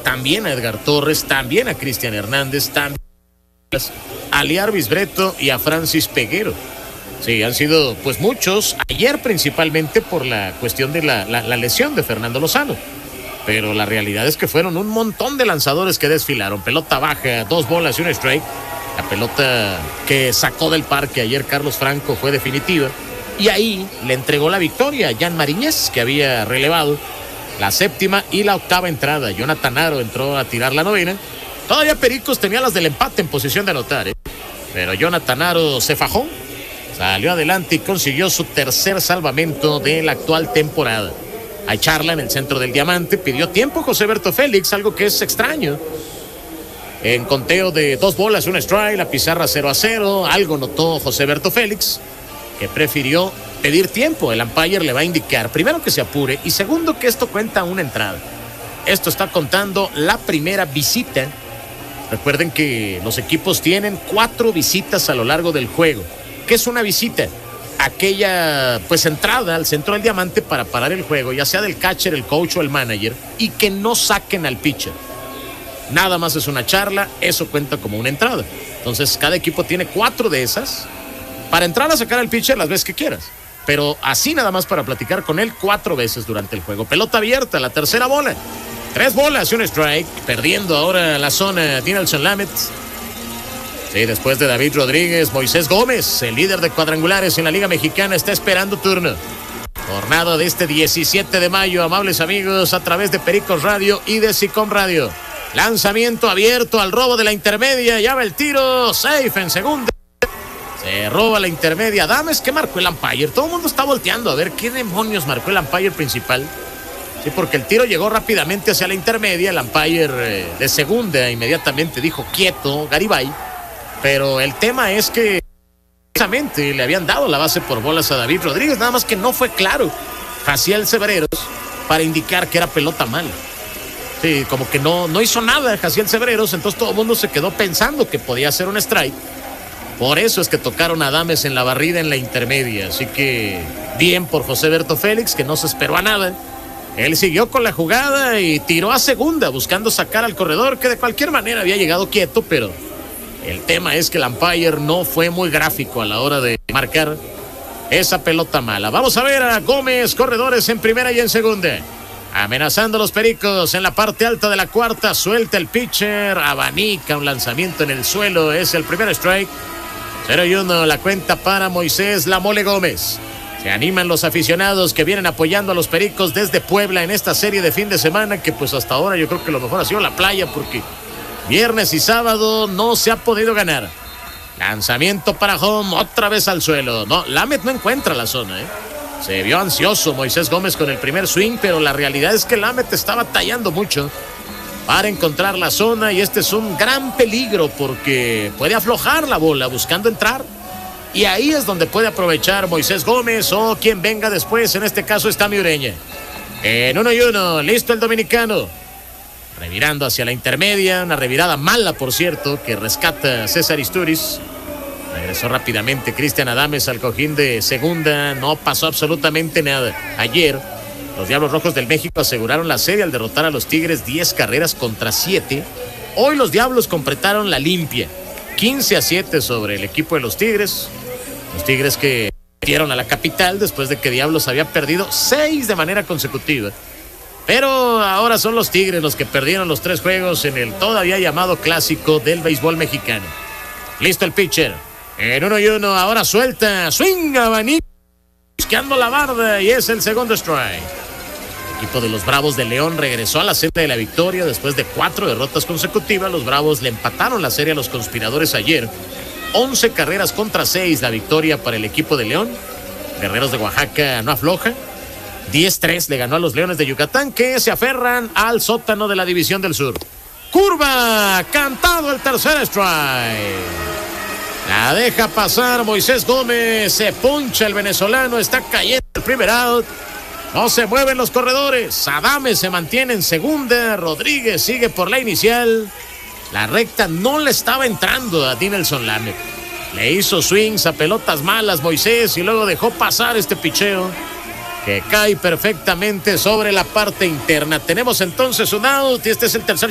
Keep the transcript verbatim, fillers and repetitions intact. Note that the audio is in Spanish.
también a Edgar Torres, también a Cristian Hernández, también a Liarvis Breto y a Francis Peguero. Sí, han sido pues muchos, ayer principalmente por la cuestión de la, la, la lesión de Fernando Lozano. Pero la realidad es que fueron un montón de lanzadores que desfilaron. Pelota baja, dos bolas y un strike. La pelota que sacó del parque ayer Carlos Franco fue definitiva. Y ahí le entregó la victoria a Jan Mariñez, que había relevado la séptima y la octava entrada. Jonathan Aro entró a tirar la novena. Todavía Pericos tenía las del empate en posición de anotar, ¿eh? Pero Jonathan Aro se fajó, salió adelante y consiguió su tercer salvamento de la actual temporada. A echarla en el centro del diamante, pidió tiempo José Berto Félix, algo que es extraño. En conteo de dos bolas, un strike, la pizarra cero a cero, algo notó José Berto Félix, que prefirió pedir tiempo. El umpire le va a indicar, primero, que se apure, y segundo, que esto cuenta una entrada. Esto está contando la primera visita. Recuerden que los equipos tienen cuatro visitas a lo largo del juego. ¿Qué es una visita? Aquella pues entrada al centro del diamante para parar el juego, ya sea del catcher, el coach o el manager, y que no saquen al pitcher. Nada más es una charla, eso cuenta como una entrada. Entonces cada equipo tiene cuatro de esas para entrar a sacar al pitcher las veces que quieras, pero así nada más para platicar con él cuatro veces durante el juego. Pelota abierta, la tercera bola, tres bolas y un strike, perdiendo ahora la zona Dinelson Lamet. Sí, después de David Rodríguez, Moisés Gómez, el líder de cuadrangulares en la Liga Mexicana, está esperando turno. Jornada de este diecisiete de mayo, amables amigos, a través de Pericos Radio y de SICOM Radio. Lanzamiento abierto al robo de la intermedia, ya va el tiro, safe en segunda. Se roba la intermedia. Adames, ¿qué marcó el umpire? Todo el mundo está volteando a ver qué demonios marcó el umpire principal. Sí, porque el tiro llegó rápidamente hacia la intermedia, el umpire eh, de segunda inmediatamente dijo quieto, Garibay. Pero el tema es que precisamente le habían dado la base por bolas a David Rodríguez, nada más que no fue claro Jaciel Severeros para indicar que era pelota mala. Sí, como que no, no hizo nada Jaciel Severeros, entonces todo el mundo se quedó pensando que podía ser un strike. Por eso es que tocaron a Adames en la barrida en la intermedia. Así que bien por José Berto Félix, que no se esperó a nada. Él siguió con la jugada y tiró a segunda buscando sacar al corredor, que de cualquier manera había llegado quieto, pero el tema es que el umpire no fue muy gráfico a la hora de marcar esa pelota mala. Vamos a ver a Gómez, corredores en primera y en segunda. Amenazando a los Pericos en la parte alta de la cuarta. Suelta el pitcher, abanica un lanzamiento en el suelo. Es el primer strike. cero y uno la cuenta para Moisés La Mole Gómez. Se animan los aficionados que vienen apoyando a los Pericos desde Puebla en esta serie de fin de semana, que pues hasta ahora yo creo que lo mejor ha sido la playa, porque viernes y sábado no se ha podido ganar. Lanzamiento para home, otra vez al suelo. No, Lamet no encuentra la zona, ¿eh? Se vio ansioso Moisés Gómez con el primer swing, pero la realidad es que Lamet estaba tallando mucho para encontrar la zona, y este es un gran peligro porque puede aflojar la bola buscando entrar, y ahí es donde puede aprovechar Moisés Gómez o quien venga después. En este caso está Tami Ureña. En uno y uno, listo el dominicano. Revirando hacia la intermedia, una revirada mala, por cierto, que rescata César Isturiz. Regresó rápidamente Cristian Adames al cojín de segunda, no pasó absolutamente nada. Ayer, los Diablos Rojos del México aseguraron la serie al derrotar a los Tigres diez carreras contra siete. Hoy los Diablos completaron la limpia, quince a siete sobre el equipo de los Tigres. Los Tigres que metieron a la capital después de que Diablos había perdido seis de manera consecutiva. Pero ahora son los Tigres los que perdieron los tres juegos en el todavía llamado clásico del béisbol mexicano. Listo el pitcher. En uno y uno, ahora suelta, swing, abanico, buscando la barda, y es el segundo strike. El equipo de los Bravos de León regresó a la senda de la victoria después de cuatro derrotas consecutivas. Los Bravos le empataron la serie a los Conspiradores ayer. once carreras contra seis la victoria para el equipo de León. Guerreros de Oaxaca no afloja. diez tres le ganó a los Leones de Yucatán, que se aferran al sótano de la División del Sur. Curva, cantado el tercer strike. La deja pasar Moisés Gómez, se poncha el venezolano, está cayendo el primer out. No se mueven los corredores. Adames se mantiene en segunda, Rodríguez sigue por la inicial. La recta no le estaba entrando a Dinelson Lamet. Le hizo swings a pelotas malas Moisés y luego dejó pasar este picheo que cae perfectamente sobre la parte interna. Tenemos entonces un out y este es el tercer